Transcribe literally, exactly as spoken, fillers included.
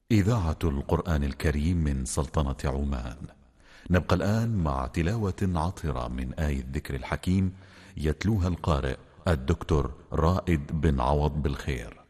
إذاعة القرآن الكريم من سلطنة عمان. نبقى الآن مع تلاوة عطرة من آية الذكر الحكيم يتلوها القارئ الدكتور رائد بن عوض بالخير.